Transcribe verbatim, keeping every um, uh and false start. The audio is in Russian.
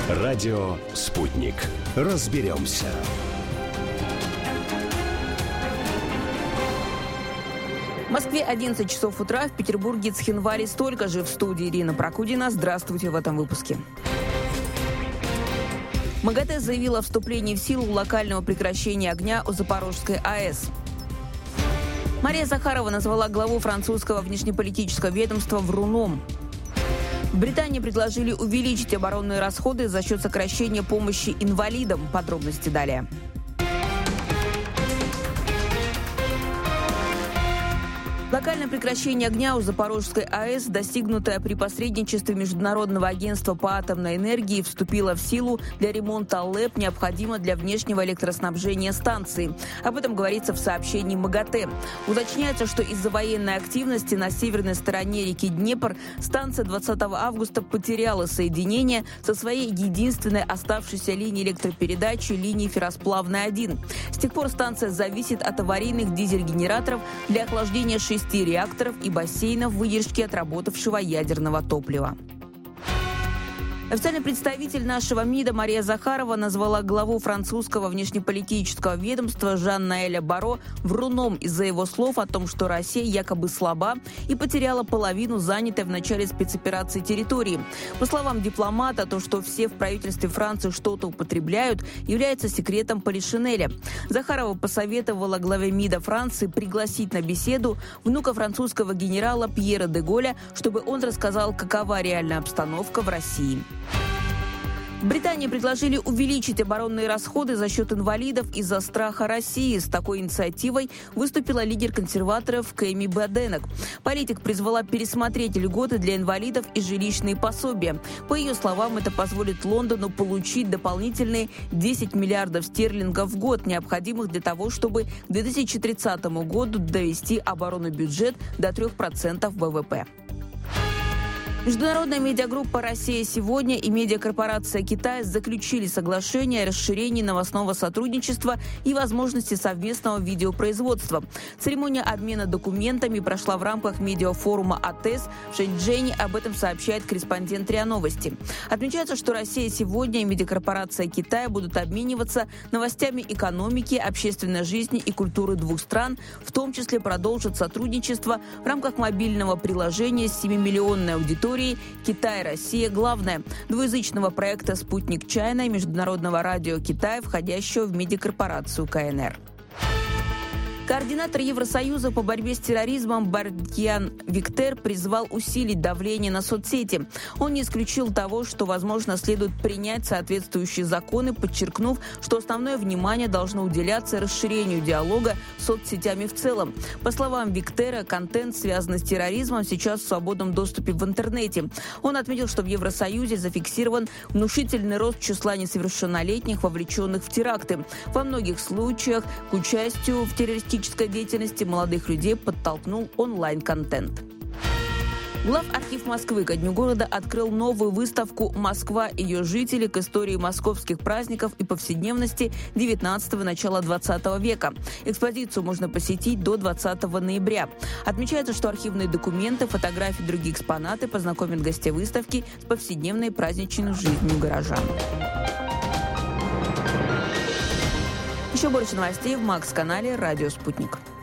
Радио «Спутник». Разберемся. В Москве одиннадцать часов утра, в Петербурге Цхинвале столько же. В студии Ирина Прокудина. Здравствуйте в этом выпуске. МАГАТЭ заявила о вступлении в силу локального прекращения огня у Запорожской АЭС. Мария Захарова назвала главу французского внешнеполитического ведомства вруном. В Британии предложили увеличить оборонные расходы за счет сокращения помощи инвалидам. Подробности далее. Локальное прекращение огня у Запорожской АЭС, достигнутое при посредничестве Международного агентства по атомной энергии, вступило в силу для ремонта ЛЭП, необходимо для внешнего электроснабжения станции. Об этом говорится в сообщении МАГАТЭ. Уточняется, что из-за военной активности на северной стороне реки Днепр станция двадцатого августа потеряла соединение со своей единственной оставшейся линией электропередачи, линией Ферросплавной-один. С тех пор станция зависит от аварийных дизель-генераторов для охлаждения шести реакторов и бассейнов выдержки отработавшего ядерного топлива. Официальный представитель нашего МИДа Мария Захарова назвала главу французского внешнеполитического ведомства Жан-Ноэля Барро вруном из-за его слов о том, что Россия якобы слаба и потеряла половину занятой в начале спецоперации территории. По словам дипломата, то, что все в правительстве Франции что-то употребляют, является секретом Полишинеля. Захарова посоветовала главе МИДа Франции пригласить на беседу внука французского генерала Пьера де Голля, чтобы он рассказал, какова реальная обстановка в России. В Британии предложили увеличить оборонные расходы за счет инвалидов из-за страха России. С такой инициативой выступила лидер консерваторов Кэми Баденок. Политик призвала пересмотреть льготы для инвалидов и жилищные пособия. По ее словам, это позволит Лондону получить дополнительные десять миллиардов стерлингов в год, необходимых для того, чтобы к две тысячи тридцатому году довести оборонный бюджет до трех процентов вэ вэ пэ. Международная медиагруппа «Россия сегодня» и медиакорпорация Китая заключили соглашение о расширении новостного сотрудничества и возможности совместного видеопроизводства. Церемония обмена документами прошла в рамках медиафорума АТЭС в Шэньчжэне. Об этом сообщает корреспондент РИА Новости. Отмечается, что «Россия сегодня» и медиакорпорация Китая будут обмениваться новостями экономики, общественной жизни и культуры двух стран, в том числе продолжат сотрудничество в рамках мобильного приложения с семимиллионной аудиторией «Китай, Россия. Главное» двуязычного проекта «Спутник Чайна» и Международного радио Китая, входящего в медиакорпорацию ка эн эр. Координатор Евросоюза по борьбе с терроризмом Бартьян Виктер призвал усилить давление на соцсети. Он не исключил того, что, возможно, следует принять соответствующие законы, подчеркнув, что основное внимание должно уделяться расширению диалога с соцсетями в целом. По словам Виктера, контент, связанный с терроризмом, сейчас в свободном доступе в интернете. Он отметил, что в Евросоюзе зафиксирован внушительный рост числа несовершеннолетних, вовлеченных в теракты. Во многих случаях к участию в террористической деятельности молодых людей подтолкнул онлайн-контент. Главархив Москвы ко Дню города открыл новую выставку «Москва. Ее жители. К истории московских праздников и повседневности девятнадцатого – начала двадцатого века». Экспозицию можно посетить до двадцатого ноября. Отмечается, что архивные документы, фотографии и другие экспонаты познакомят гостей выставки с повседневной праздничной жизнью горожан. Еще больше новостей в Макс-канале «Радио Спутник».